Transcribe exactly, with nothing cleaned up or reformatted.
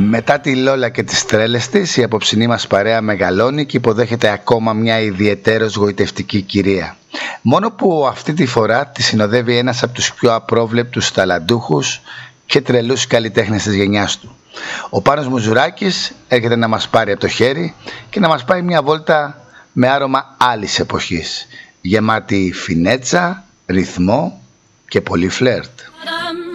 Μετά τη Λόλα και τις τρέλες της, η απόψινή μας παρέα μεγαλώνει και υποδέχεται ακόμα μια ιδιαιτέρως γοητευτική κυρία. Μόνο που αυτή τη φορά τη συνοδεύει ένας από τους πιο απρόβλεπτους ταλαντούχους και τρελούς καλλιτέχνες της γενιάς του. Ο Πάνος Μουζουράκης έρχεται να μας πάρει από το χέρι και να μας πάει μια βόλτα με άρωμα άλλης εποχής, γεμάτη φινέτσα, ρυθμό και πολύ φλερτ.